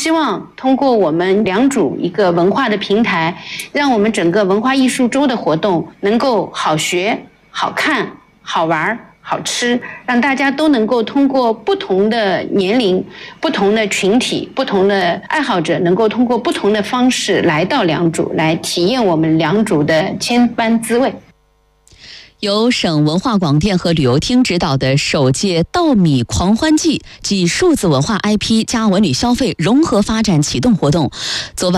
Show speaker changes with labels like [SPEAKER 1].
[SPEAKER 1] 希望通过我们良渚一个文化的平台，让我们整个文化艺术周的活动能够好学、好看、好玩、好吃，让大家都能够通过不同的年龄、不同的群体、不同的爱好者，能够通过不同的方式来到良渚，来体验我们良渚的千般滋味。
[SPEAKER 2] 由省文化广电和旅游厅指导的首届稻米狂欢季暨数字文化 IP 加文旅消费融合发展启动活动，昨晚